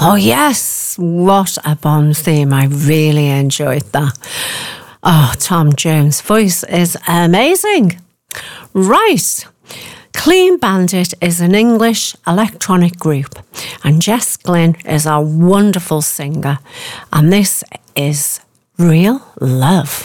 Oh, yes. What a Bond theme. I really enjoyed that. Oh, Tom Jones' voice is amazing. Right. Clean Bandit is an English electronic group, and Jess Glynn is a wonderful singer, and this is Real Love.